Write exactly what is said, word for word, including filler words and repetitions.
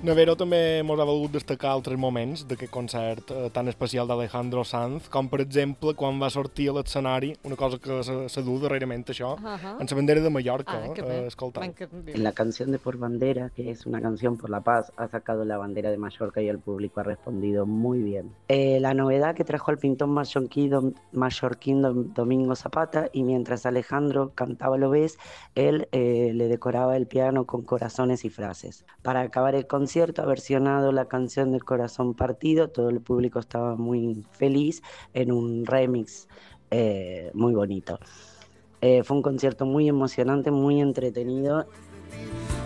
Navero també mos ha volgut destacar altres moments d'aquest concert eh, tan especial d'Alejandro Sanz, com per exemple quan va sortir a l'escenari, una cosa que se, se du darrerament això, uh -huh. en la bandera de Mallorca. Ah, eh, escoltau. En la canción de Por Bandera, que es una canción por la paz, ha sacado la bandera de Mallorca y el público ha respondido muy bien. Eh, la novedad que trajo el pintor mallorquín, dom, mallorquín dom, Domingo Zapata, y mientras Alejandro cantaba Lo ves, él eh, le decoraba el piano con corazones y frases. Para acabar el concierto ha versionado la canción del Corazón Partido, todo el público estaba muy feliz en un remix eh, muy bonito. Eh, fue un concierto muy emocionante, muy entretenido.